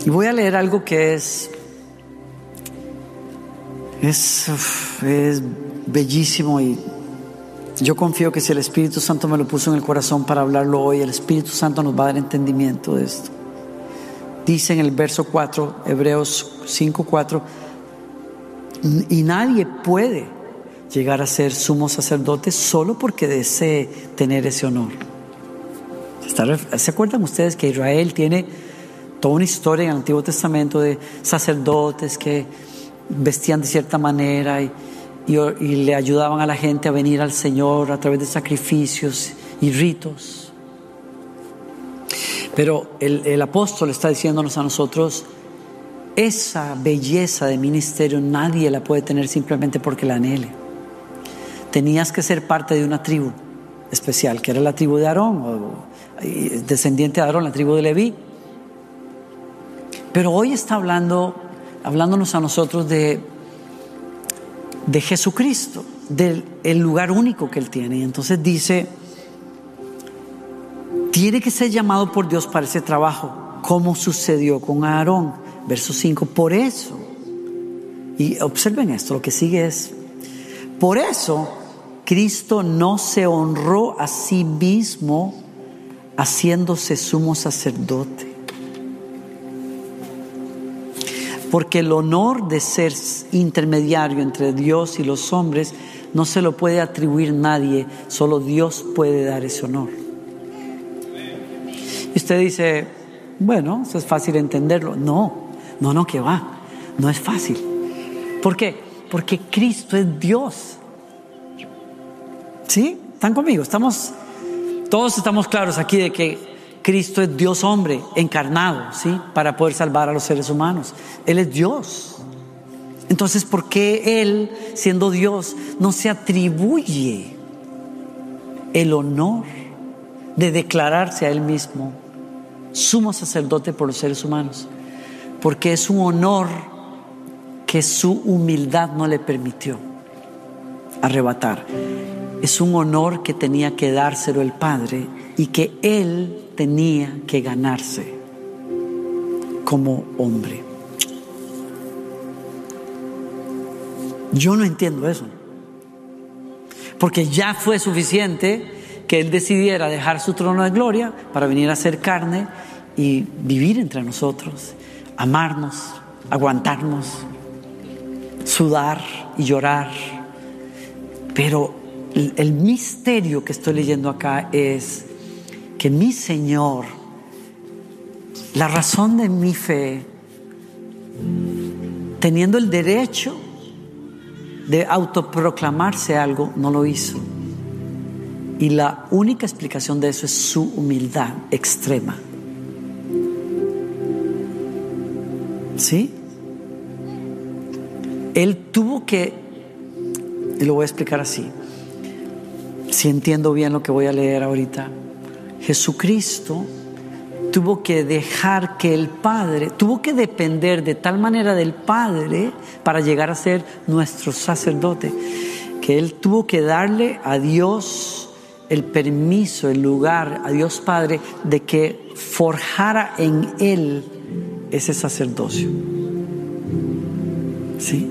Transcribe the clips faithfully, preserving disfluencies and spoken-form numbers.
Y voy a leer algo que es, es, es bellísimo, y yo confío que si el Espíritu Santo me lo puso en el corazón para hablarlo hoy, el Espíritu Santo nos va a dar entendimiento de esto. Dice en el verso cuatro, Hebreos cinco cuatro, y nadie puede llegar a ser sumo sacerdote solo porque desee tener ese honor. ¿Se acuerdan ustedes que Israel tiene toda una historia en el Antiguo Testamento de sacerdotes que vestían de cierta manera y, y, y le ayudaban a la gente a venir al Señor a través de sacrificios y ritos? Pero el, el apóstol está diciéndonos a nosotros: esa belleza de ministerio nadie la puede tener simplemente porque la anhele. Tenías que ser parte de una tribu especial, que era la tribu de Aarón, o descendiente de Aarón, la tribu de Leví. Pero hoy está hablando, hablándonos a nosotros de, de Jesucristo, del el lugar único que Él tiene. Y entonces dice, tiene que ser llamado por Dios para ese trabajo, como sucedió con Aarón. Verso cinco, por eso, y observen esto, lo que sigue es, por eso Cristo no se honró a sí mismo haciéndose sumo sacerdote, porque el honor de ser intermediario entre Dios y los hombres no se lo puede atribuir nadie, solo Dios puede dar ese honor. Y usted dice, bueno, eso es fácil entenderlo. No, no, no, que va, no es fácil. ¿Por qué? Porque Cristo es Dios. ¿Sí? ¿Están conmigo? Estamos, todos estamos claros aquí de que Cristo es Dios hombre encarnado, ¿sí? Para poder salvar a los seres humanos. Él es Dios. Entonces, ¿por qué Él, siendo Dios, no se atribuye el honor de declararse a Él mismo sumo sacerdote por los seres humanos? Porque es un honor que su humildad no le permitió arrebatar. Es un honor que tenía que dárselo el Padre y que Él tenía que ganarse como hombre. Yo no entiendo eso, porque ya fue suficiente que Él decidiera dejar su trono de gloria para venir a ser carne y vivir entre nosotros, amarnos, aguantarnos, sudar y llorar. Pero el, el misterio que estoy leyendo acá es que mi Señor, la razón de mi fe, teniendo el derecho de autoproclamarse algo, no lo hizo. Y la única explicación de eso es su humildad extrema. ¿Sí? Él tuvo que, y lo voy a explicar así, si entiendo bien lo que voy a leer ahorita. Jesucristo tuvo que dejar que el Padre, tuvo que depender de tal manera del Padre para llegar a ser nuestro sacerdote, que Él tuvo que darle a Dios el permiso, el lugar, a Dios Padre, de que forjara en Él ese sacerdocio. ¿Sí?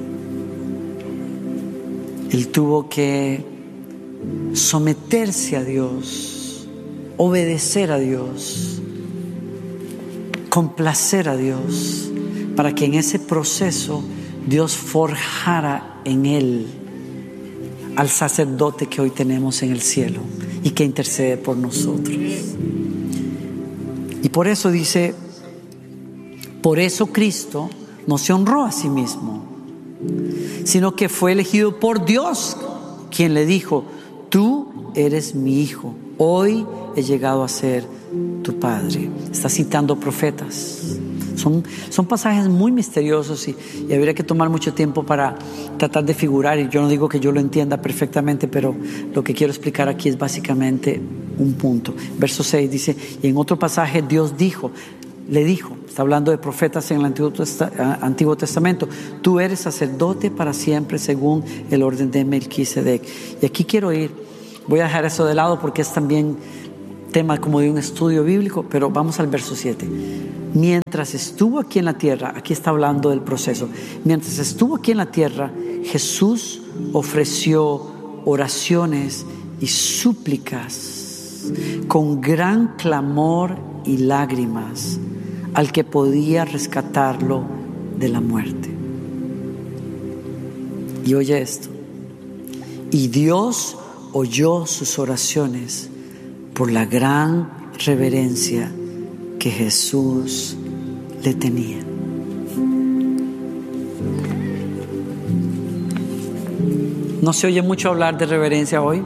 Él tuvo que someterse a Dios, obedecer a Dios, complacer a Dios, para que en ese proceso Dios forjara en Él al sacerdote que hoy tenemos en el cielo y que intercede por nosotros. Y por eso dice, por eso Cristo no se honró a sí mismo, sino que fue elegido por Dios, quien le dijo, tú eres mi hijo, hoy he llegado a ser tu padre. Está citando profetas. Son, son pasajes muy misteriosos y, y habría que tomar mucho tiempo para tratar de figurar, y yo no digo que yo lo entienda perfectamente, pero lo que quiero explicar aquí es básicamente un punto. Verso seis dice, y en otro pasaje Dios dijo, le dijo, está hablando de profetas en el Antiguo, Antiguo Testamento, tú eres sacerdote para siempre según el orden de Melquisedec. Y aquí quiero ir, voy a dejar eso de lado porque es también tema como de un estudio bíblico, pero vamos al verso siete. Mientras estuvo aquí en la tierra, aquí está hablando del proceso, mientras estuvo aquí en la tierra, Jesús ofreció oraciones y súplicas con gran clamor y lágrimas al que podía rescatarlo de la muerte. Y oye esto: y Dios oyó sus oraciones por la gran reverencia que Jesús le tenía. ¿No se oye mucho hablar de reverencia hoy?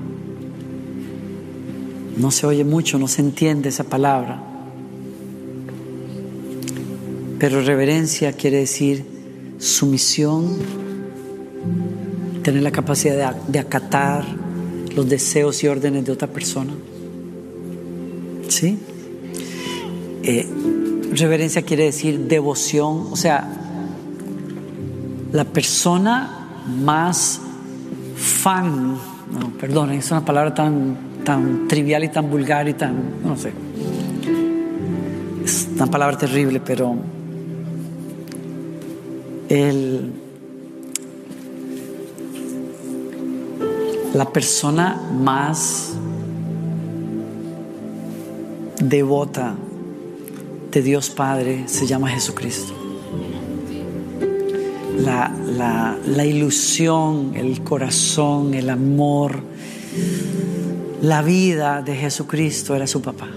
No se oye mucho, no se entiende esa palabra. Pero reverencia quiere decir sumisión, tener la capacidad de, de acatar los deseos y órdenes de otra persona. ¿Sí? Eh, reverencia quiere decir devoción, o sea, la persona más fan, no, perdonen, es una palabra tan, tan trivial y tan vulgar y tan, no sé, es una palabra terrible, pero el, la persona más devota de Dios Padre se llama Jesucristo. La, la, la ilusión, el corazón, el amor, la vida de Jesucristo era su papá.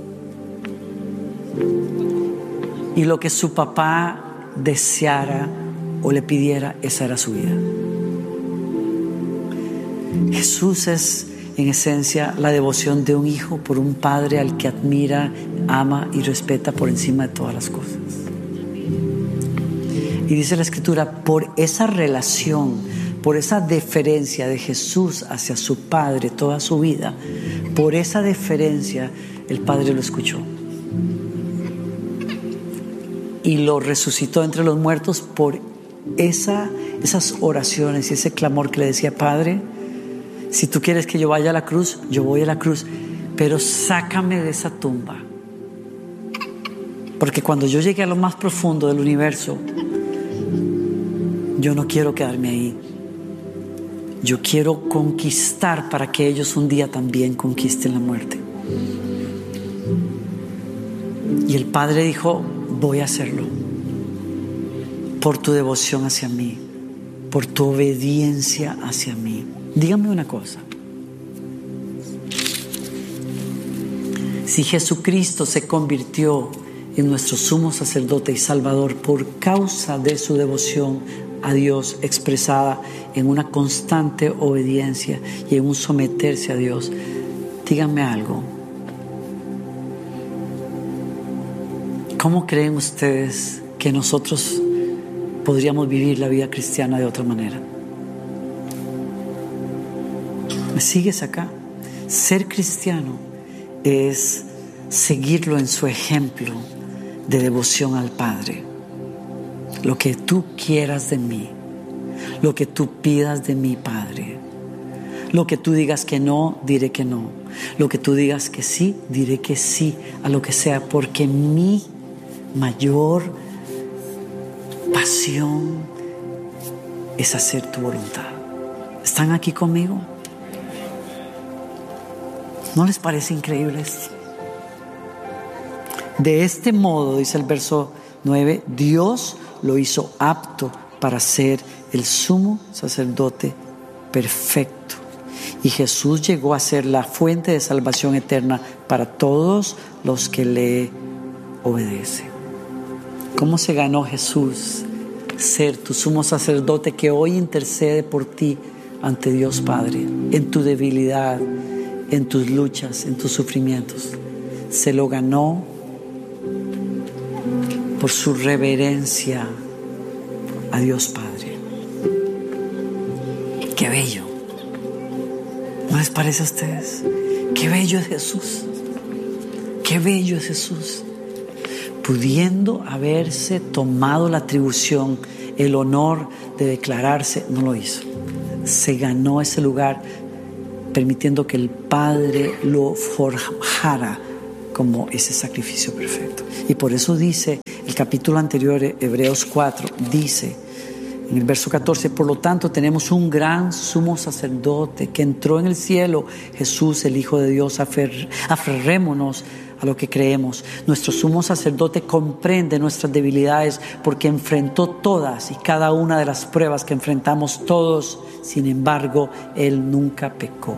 Y lo que su papá deseara o le pidiera, esa era su vida. Jesús es en esencia la devoción de un hijo por un padre al que admira, ama y respeta por encima de todas las cosas. Y dice la Escritura, por esa relación, por esa deferencia de Jesús hacia su Padre toda su vida, por esa deferencia el Padre lo escuchó y lo resucitó entre los muertos por esa, esas oraciones y ese clamor que le decía: Padre, si tú quieres que yo vaya a la cruz, yo voy a la cruz, pero sácame de esa tumba, porque cuando yo llegue a lo más profundo del universo, yo no quiero quedarme ahí. Yo quiero conquistar para que ellos un día también conquisten la muerte. Y el Padre dijo: voy a hacerlo por tu devoción hacia mí, por tu obediencia hacia mí. Dígame una cosa: si Jesucristo se convirtió en nuestro sumo sacerdote y salvador por causa de su devoción a Dios expresada en una constante obediencia y en un someterse a Dios, díganme algo: ¿cómo creen ustedes que nosotros podríamos vivir la vida cristiana de otra manera? ¿Me sigues acá? Ser cristiano es seguirlo en su ejemplo de devoción al Padre. Lo que tú quieras de mí, lo que tú pidas de mí, Padre. Lo que tú digas que no, diré que no. Lo que tú digas que sí, diré que sí a lo que sea, porque mi mayor pasión es hacer tu voluntad. ¿Están aquí conmigo? ¿No les parece increíble esto? De este modo, dice el verso nueve, Dios lo hizo apto para ser el sumo sacerdote perfecto. Y Jesús llegó a ser la fuente de salvación eterna para todos los que le obedecen. ¿Cómo se ganó Jesús ser tu sumo sacerdote que hoy intercede por ti ante Dios Padre, en tu debilidad, en tus luchas, en tus sufrimientos? Se lo ganó por su reverencia a Dios Padre. ¡Qué bello! ¿No les parece a ustedes? ¡Qué bello es Jesús! ¡Qué bello es Jesús! Pudiendo haberse tomado la atribución, el honor de declararse, no lo hizo. Se ganó ese lugar permitiendo que el Padre lo forjara como ese sacrificio perfecto. Y por eso dice el capítulo anterior, Hebreos cuatro, dice en el verso catorce: por lo tanto tenemos un gran sumo sacerdote que entró en el cielo, Jesús el Hijo de Dios. Afer, aferrémonos a lo que creemos. Nuestro sumo sacerdote comprende nuestras debilidades porque enfrentó todas y cada una de las pruebas que enfrentamos todos. Sin embargo, Él nunca pecó.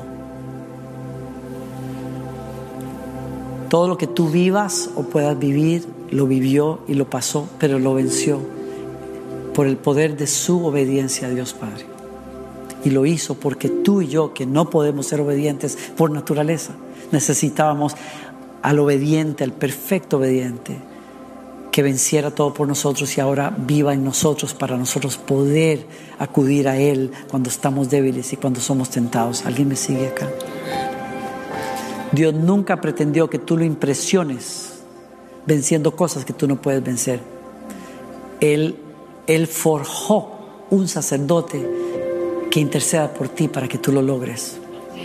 Todo lo que tú vivas o puedas vivir, lo vivió y lo pasó, pero lo venció por el poder de su obediencia a Dios Padre. Y lo hizo porque tú y yo, que no podemos ser obedientes por naturaleza, necesitábamos al obediente, al perfecto obediente, que venciera todo por nosotros y ahora viva en nosotros para nosotros poder acudir a Él cuando estamos débiles y cuando somos tentados. ¿Alguien me sigue acá? Dios nunca pretendió que tú lo impresiones venciendo cosas que tú no puedes vencer. Él, Él forjó un sacerdote que interceda por ti para que tú lo logres.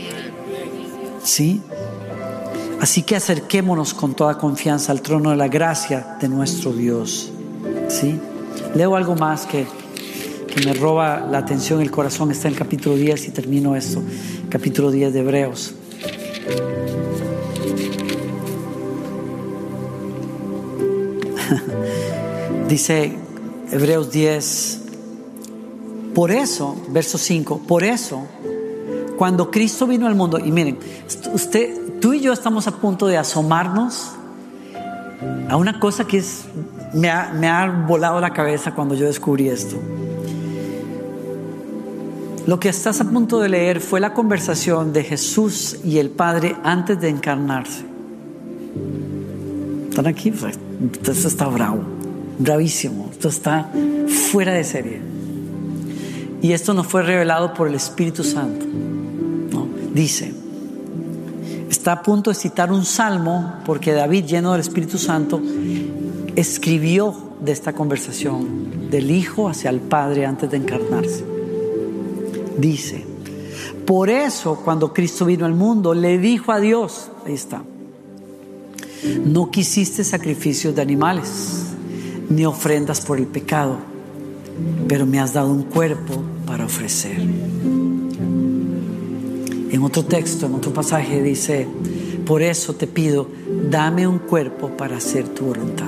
¿Sí? Así que acerquémonos con toda confianza al trono de la gracia de nuestro Dios. ¿Sí? Leo algo más que, que me roba la atención, el corazón. Está en el capítulo diez y termino esto. Capítulo diez de Hebreos. Dice Hebreos diez, por eso, verso cinco, por eso, cuando Cristo vino al mundo, y miren, usted, tú y yo estamos a punto de asomarnos a una cosa que es, me ha, me ha volado la cabeza cuando yo descubrí esto. Lo que estás a punto de leer fue la conversación de Jesús y el Padre antes de encarnarse. ¿Están aquí? Esto está bravo, bravísimo, esto está fuera de serie. Y esto nos fue revelado por el Espíritu Santo, ¿no? Dice, está a punto de citar un salmo porque David, lleno del Espíritu Santo, escribió de esta conversación del Hijo hacia el Padre antes de encarnarse. Dice, por eso cuando Cristo vino al mundo le dijo a Dios, ahí está, no quisiste sacrificios de animales ni ofrendas por el pecado, pero me has dado un cuerpo para ofrecer. En otro texto, en otro pasaje dice, por eso te pido, dame un cuerpo para hacer tu voluntad.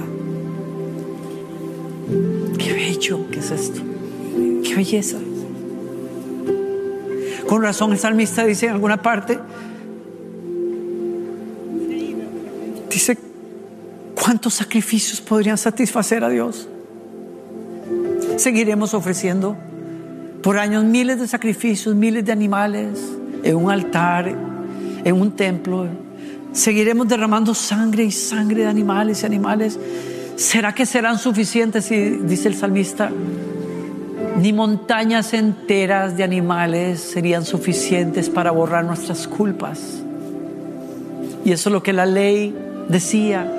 Qué bello que es esto, qué belleza. Con razón el salmista dice en alguna parte, dice, ¿cuántos sacrificios podrían satisfacer a Dios? Seguiremos ofreciendo por años miles de sacrificios, miles de animales, en un altar, en un templo. Seguiremos derramando sangre y sangre de animales y animales. ¿Será que serán suficientes? Y dice el salmista, ni montañas enteras de animales serían suficientes para borrar nuestras culpas. Y eso es lo que la ley decía.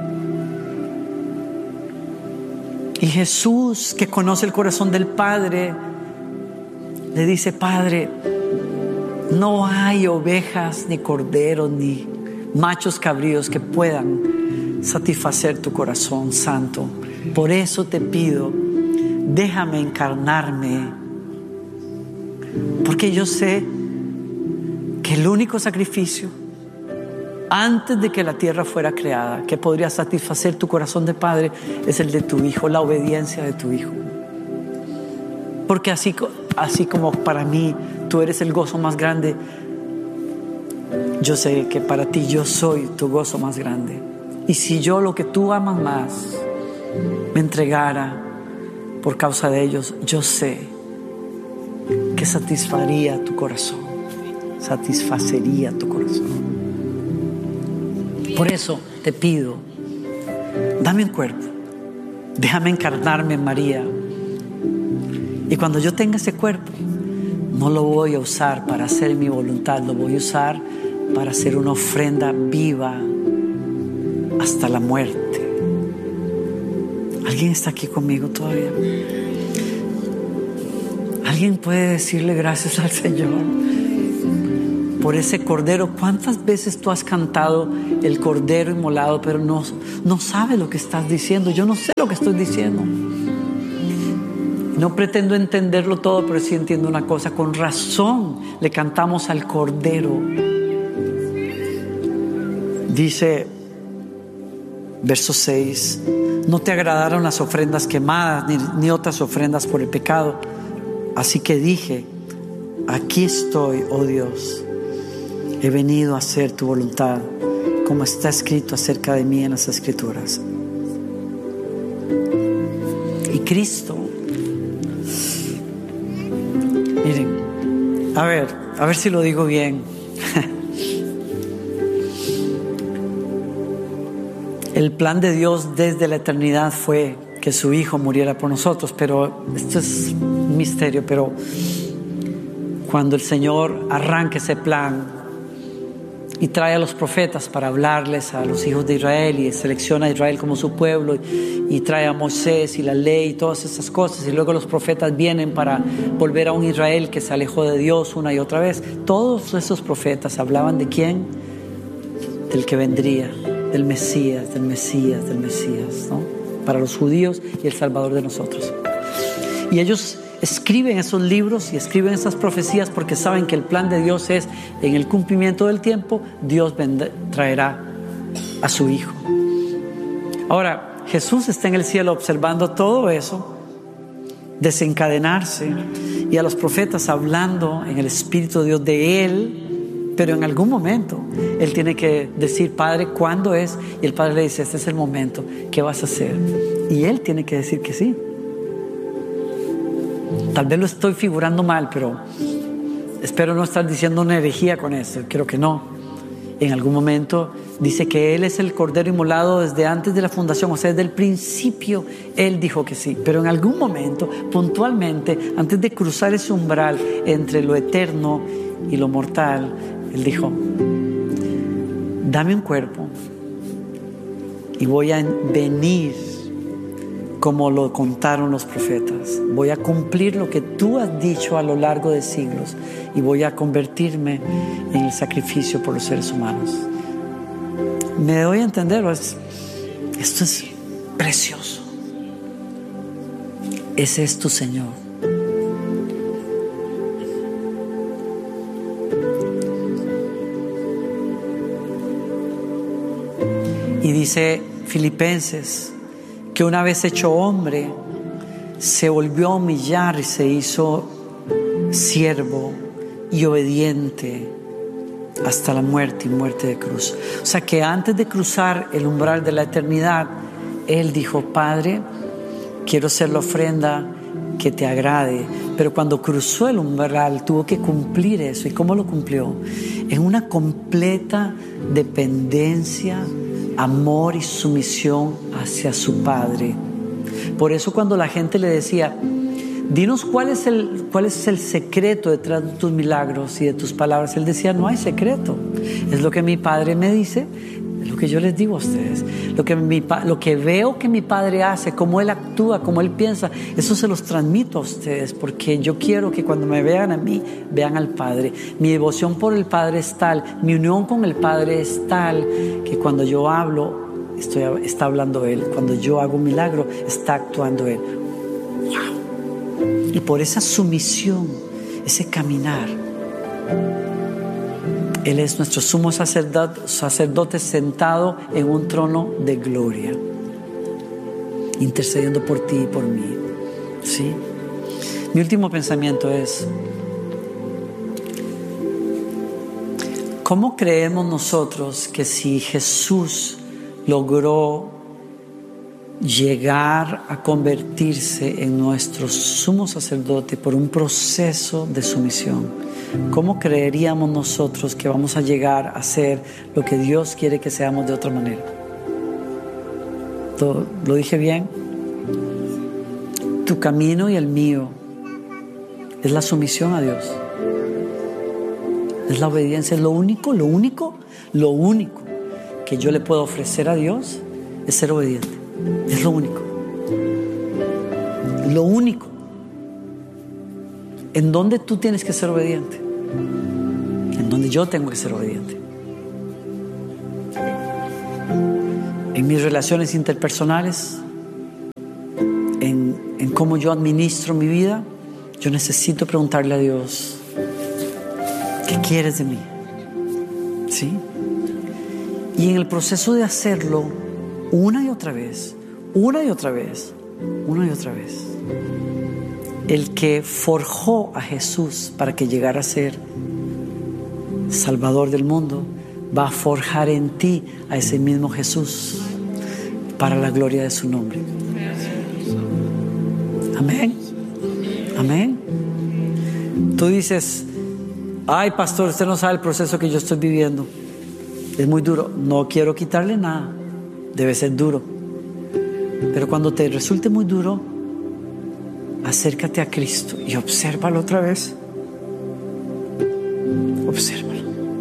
Y Jesús, que conoce el corazón del Padre, le dice, Padre, no hay ovejas, ni corderos, ni machos cabríos que puedan satisfacer tu corazón santo. Por eso te pido, déjame encarnarme, porque yo sé que el único sacrificio antes de que la tierra fuera creada que podría satisfacer tu corazón de padre es el de tu hijo, la obediencia de tu hijo. Porque así, así como para mí tú eres el gozo más grande, yo sé que para ti yo soy tu gozo más grande. Y si yo, lo que tú amas más, me entregara por causa de ellos, yo sé que satisfaría tu corazón, satisfacería tu corazón. Por eso te pido, dame un cuerpo, déjame encarnarme en María. Y cuando yo tenga ese cuerpo, no lo voy a usar para hacer mi voluntad, lo voy a usar para hacer una ofrenda viva hasta la muerte. ¿Alguien está aquí conmigo todavía? ¿Alguien puede decirle gracias al Señor por ese cordero. ¿Cuántas veces tú has cantado el cordero inmolado, pero no, no sabes lo que estás diciendo? Yo no sé lo que estoy diciendo. No pretendo entenderlo todo, pero sí entiendo una cosa. Con razón le cantamos al cordero. Dice verso seis: no te agradaron las ofrendas quemadas ni, ni otras ofrendas por el pecado, así que dije, aquí estoy, oh Dios, he venido a hacer tu voluntad, como está escrito acerca de mí en las Escrituras. Y Cristo, miren, a ver, a ver si lo digo bien. El plan de Dios desde la eternidad fue que su Hijo muriera por nosotros, pero esto es un misterio. Pero cuando el Señor arranca ese plan y trae a los profetas para hablarles a los hijos de Israel y selecciona a Israel como su pueblo y, y trae a Moisés y la ley y todas esas cosas, y luego los profetas vienen para volver a un Israel que se alejó de Dios una y otra vez, todos esos profetas hablaban ¿de quién? Del que vendría, del Mesías, del Mesías, del Mesías, ¿no? Para los judíos y el Salvador de nosotros. Y ellos escriben esos libros y escriben esas profecías porque saben que el plan de Dios es, en el cumplimiento del tiempo, Dios vendrá, traerá a su Hijo. Ahora, Jesús está en el cielo observando todo eso desencadenarse, y a los profetas hablando en el Espíritu de Dios de Él. Pero en algún momento Él tiene que decir, Padre, ¿cuándo es? Y el Padre le dice, este es el momento, ¿qué vas a hacer? Y Él tiene que decir que sí. Tal vez lo estoy figurando mal, pero espero no estar diciendo una herejía con esto. Creo que no. En algún momento dice que Él es el Cordero inmolado desde antes de la fundación, o sea, desde el principio Él dijo que sí. Pero en algún momento, puntualmente, antes de cruzar ese umbral entre lo eterno y lo mortal, Él dijo, dame un cuerpo y voy a venir como lo contaron los profetas. Voy a cumplir lo que tú has dicho a lo largo de siglos y voy a convertirme en el sacrificio por los seres humanos. ¿Me doy a entender? Esto es precioso. Ese es tu Señor. Y dice Filipenses que una vez hecho hombre, se volvió a humillar y se hizo siervo y obediente hasta la muerte y muerte de cruz. O sea que antes de cruzar el umbral de la eternidad, Él dijo, Padre, quiero ser la ofrenda que te agrade. Pero cuando cruzó el umbral tuvo que cumplir eso. ¿Y cómo lo cumplió? En una completa dependencia, amor y sumisión hacia su Padre. Por eso cuando la gente le decía, dinos cuál es el, cuál es el secreto detrás de tus milagros y de tus palabras, Él decía, no hay secreto, es lo que mi Padre me dice, es lo que yo les digo a ustedes, lo que, mi, lo que veo que mi Padre hace, cómo Él actúa, cómo Él piensa, eso se los transmito a ustedes, porque yo quiero que cuando me vean a mí, vean al Padre. Mi devoción por el Padre es tal, mi unión con el Padre es tal, que cuando yo hablo, estoy, está hablando Él, cuando yo hago un milagro, está actuando Él. ¡Wow! Y por esa sumisión, ese caminar, Él es nuestro sumo sacerdote, sacerdote sentado en un trono de gloria, intercediendo por ti y por mí. ¿Sí? Mi último pensamiento es, ¿cómo creemos nosotros que si Jesús logró llegar a convertirse en nuestro sumo sacerdote por un proceso de sumisión, cómo creeríamos nosotros que vamos a llegar a ser lo que Dios quiere que seamos de otra manera? ¿Lo, lo dije bien? Tu camino y el mío es la sumisión a Dios, es la obediencia, es lo único, lo único, lo único que yo le puedo ofrecer a Dios es ser obediente. Es lo único. Lo único. ¿En dónde tú tienes que ser obediente? en donde yo tengo que ser obediente. En mis relaciones interpersonales, en, en cómo yo administro mi vida, yo necesito preguntarle a Dios, ¿qué quieres de mí? ¿Sí? Y en el proceso de hacerlo, una y otra vez, una y otra vez, una y otra vez, el que forjó a Jesús para que llegara a ser Salvador del mundo, va a forjar en ti a ese mismo Jesús para la gloria de su nombre. Amén. Amén. Tú dices, ay, pastor, usted no sabe el proceso que yo estoy viviendo. Es muy duro. No quiero quitarle nada. Debe ser duro. Pero cuando te resulte muy duro, acércate a Cristo y obsérvalo otra vez. Obsérvalo.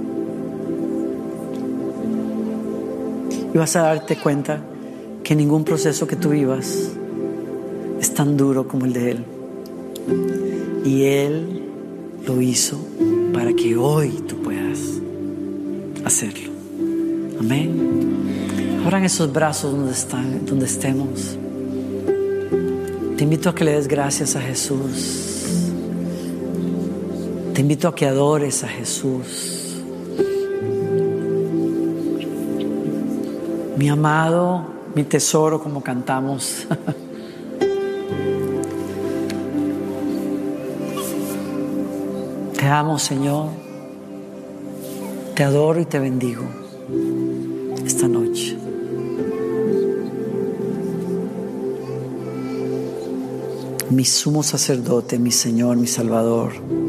Y vas a darte cuenta que ningún proceso que tú vivas es tan duro como el de Él. Y Él lo hizo para que hoy tú puedas hacerlo. Amén. Abran esos brazos donde están, donde estemos. Te invito a que le des gracias a Jesús. Te invito a que adores a Jesús. Mi amado, mi tesoro, como cantamos. Te amo, Señor. Te adoro y te bendigo esta noche. Mi sumo sacerdote, mi Señor, mi Salvador,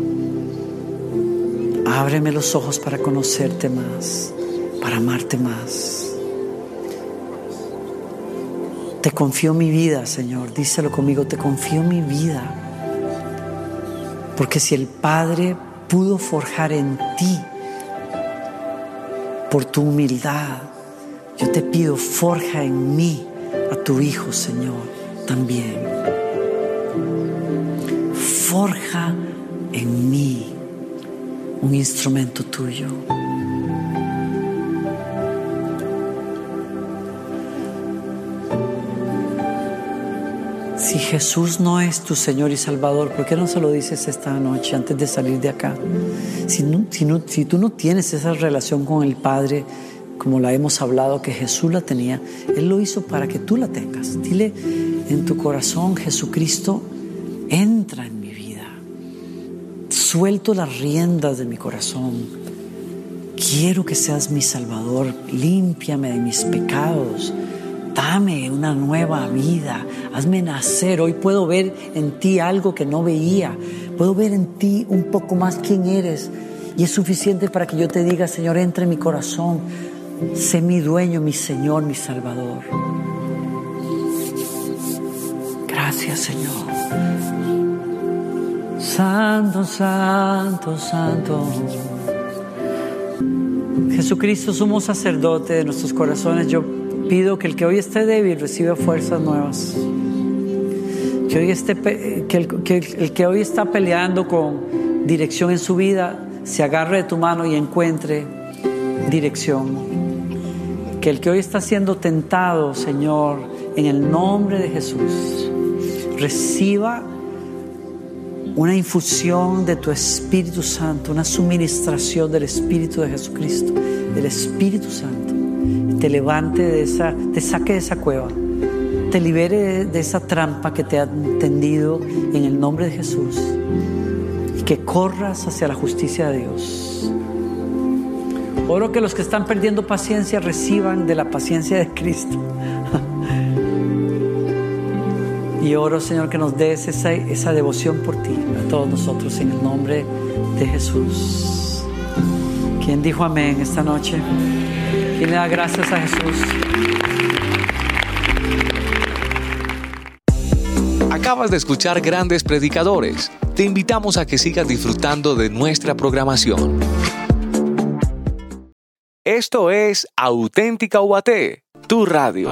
ábreme los ojos para conocerte más, para amarte más. Te confío mi vida, Señor. Díselo conmigo, te confío mi vida. Porque si el Padre pudo forjar en ti por tu humildad, yo te pido, forja en mí a tu Hijo, Señor, también. Forja en mí un instrumento tuyo. Si Jesús no es tu Señor y Salvador, ¿por qué no se lo dices esta noche antes de salir de acá? Si, no, si, no, si tú no tienes esa relación con el Padre, como la hemos hablado, que Jesús la tenía, Él lo hizo para que tú la tengas. Dile en tu corazón, Jesucristo, entra en mi vida. Suelto las riendas de mi corazón. Quiero que seas mi Salvador. Límpiame de mis pecados. Dame una nueva vida, hazme nacer. Hoy puedo ver en ti algo que no veía. Puedo ver en ti un poco más quién eres. Y es suficiente para que yo te diga, Señor, entra en mi corazón. Sé mi dueño, mi Señor, mi Salvador. Gracias, Señor. Santo, santo, santo. Jesucristo, sumo sacerdote de nuestros corazones, yo pido que el que hoy esté débil reciba fuerzas nuevas. Que, hoy esté, que, el, que el que hoy está peleando con dirección en su vida se agarre de tu mano y encuentre dirección. Que el que hoy está siendo tentado, Señor, en el nombre de Jesús, reciba una infusión de tu Espíritu Santo, una suministración del Espíritu de Jesucristo, del Espíritu Santo. Te levante de esa, te saque de esa cueva, te libere de, de esa trampa que te ha tendido en el nombre de Jesús, y que corras hacia la justicia de Dios. Oro que los que están perdiendo paciencia reciban de la paciencia de Cristo. Y oro, Señor, que nos des esa, esa devoción por ti, a todos nosotros, en el nombre de Jesús. ¿Quién dijo amén esta noche? ¿Quién le da gracias a Jesús? Acabas de escuchar Grandes Predicadores. Te invitamos a que sigas disfrutando de nuestra programación. Esto es Auténtica U A T, tu radio.